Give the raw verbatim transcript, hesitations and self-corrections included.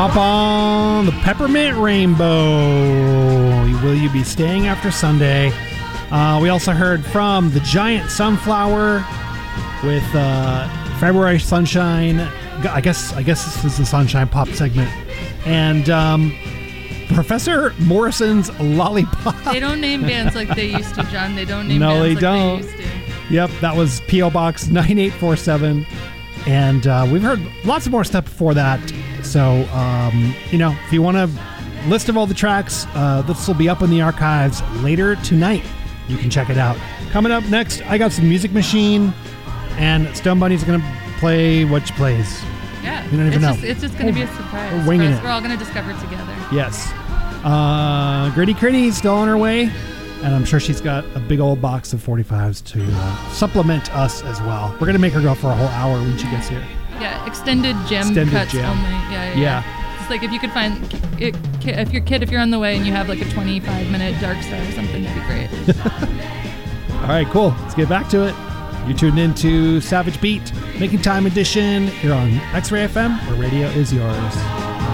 Hop on the Peppermint Rainbow. Will you be staying after Sunday? Uh, we also heard from the Giant Sunflower with uh, February Sunshine. I guess I guess this is the Sunshine Pop segment. And um, Professor Morrison's Lollipop. They don't name bands like they used to, John. They don't name no, bands they like don't. they used to. Yep, that was P O Box nine eight four seven. And uh, we've heard lots of more stuff before that. So, um, you know, if you want a list of all the tracks, uh, this will be up in the archives later tonight. You can check it out. Coming up next, I got some Music Machine, and Stone Bunny's going to play what she plays. Yeah. You don't even it's know. Just, it's just going to be a surprise. We're winging for us. it. We're all going to discover it together. Yes. Uh, Gritty Critty's still on her way, and I'm sure she's got a big old box of forty-fives to uh, supplement us as well. We're going to make her go for a whole hour when she gets here. Yeah, extended jam Extended cuts jam. only. Yeah, yeah, Yeah. yeah. It's like if you could find, it, if your kid, if you're on the way and you have like a twenty-five minute Dark Star or something, that'd be great. All right, cool. Let's get back to it. You're tuned into Savage Beat, Making Time Edition here on X-Ray F M, where radio is yours.